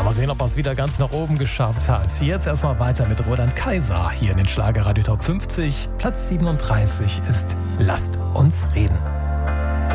Mal sehen, ob er es wieder ganz nach oben geschafft hat. Jetzt erstmal weiter mit Roland Kaiser hier in den Schlagerradio Top 50. Platz 37 ist Lasst uns reden.